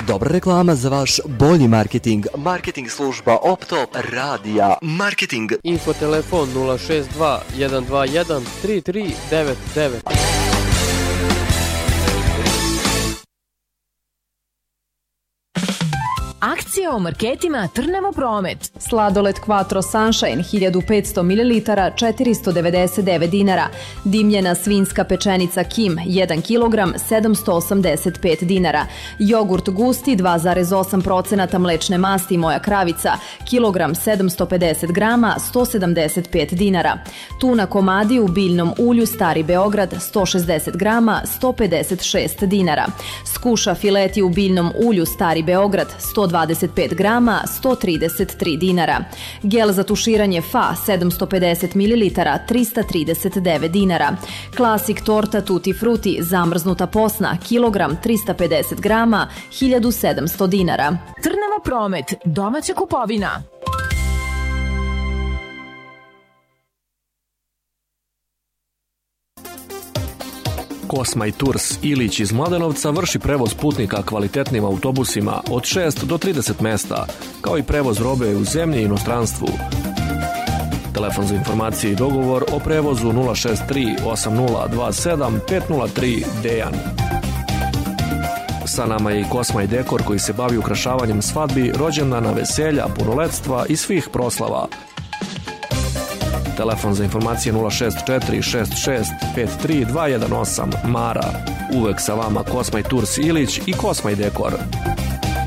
Dobra reklama za vaš bolji marketing. Marketing služba Optop Radija. Marketing. Infotelefon 062 121 3399. Akcija o marketima Trnavo Promet. Sladoled Quattro Sunshine 1500 ml 499 dinara. Dimljena svinjska pečenica Kim 1 kg 785 dinara. Jogurt Gusti 2,8% mlečne masti Moja kravica kilogram 750 grama 175 dinara. Tuna komadi u biljnom ulju Stari Beograd 160 grama 156 dinara. Skuša fileti u biljnom ulju Stari Beograd 125 grama 133 dinara. Gel za tuširanje Fa 750 ml 339 dinara. Klasik torta Tutti Frutti zamrznuta posna kilogram 350 grama 1700 dinara. Trnavo Promet, domaća kupovina. Kosmaj Tours Ilić iz Mladenovca vrši prevoz putnika kvalitetnim autobusima od 6 do 30 mesta, kao i prevoz robe u zemlji i inostranstvu. Telefon za informacije i dogovor o prevozu 063 8027 503 Dejan. Sa nama je i Kosmaj Dekor koji se bavi ukrašavanjem svadbi, rođendana, veselja, punoletstva i svih proslava. Telefon za informacije 064 66 53218 Mara. Uvek sa vama Kosmaj Tours Ilić i Kosmaj Dekor.